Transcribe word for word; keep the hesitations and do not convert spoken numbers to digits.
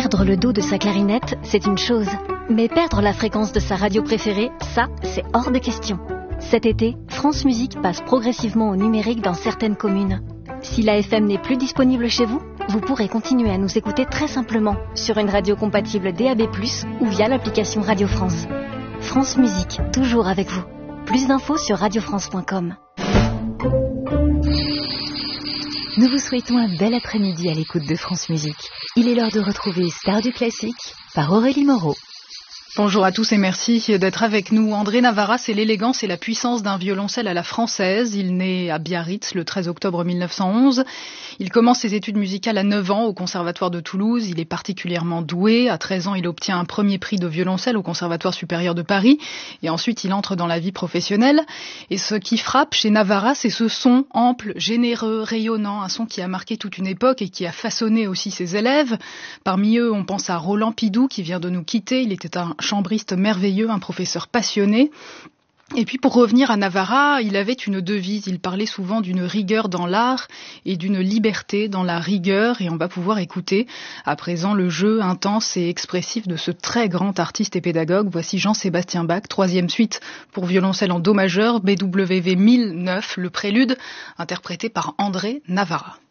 Perdre le dos de sa clarinette, c'est une chose. Mais perdre la fréquence de sa radio préférée, ça, c'est hors de question. Cet été, France Musique passe progressivement au numérique dans certaines communes. Si la F M n'est plus disponible chez vous, vous pourrez continuer à nous écouter très simplement sur une radio compatible D A B plus, ou via l'application Radio France. France Musique, toujours avec vous. Plus d'infos sur radio france point com. Nous vous souhaitons un bel après-midi à l'écoute de France Musique. Il est l'heure de retrouver Star du classique par Aurélie Moreau. Bonjour à tous et merci d'être avec nous. André Navarra, c'est l'élégance et la puissance d'un violoncelle à la française. Il naît à Biarritz le treize octobre mille neuf cent onze. Il commence ses études musicales à neuf ans au Conservatoire de Toulouse. Il est particulièrement doué. À treize ans, il obtient un premier prix de violoncelle au Conservatoire supérieur de Paris. Et ensuite, il entre dans la vie professionnelle. Et ce qui frappe chez Navarra, c'est ce son ample, généreux, rayonnant. Un son qui a marqué toute une époque et qui a façonné aussi ses élèves. Parmi eux, on pense à Roland Pidou qui vient de nous quitter. Il était un chambriste merveilleux, un professeur passionné. Et puis pour revenir à Navarra, il avait une devise, il parlait souvent d'une rigueur dans l'art et d'une liberté dans la rigueur, et on va pouvoir écouter à présent le jeu intense et expressif de ce très grand artiste et pédagogue. Voici Jean-Sébastien Bach, troisième suite pour violoncelle en do majeur, B W V mille neuf, le prélude, interprété par André Navarra.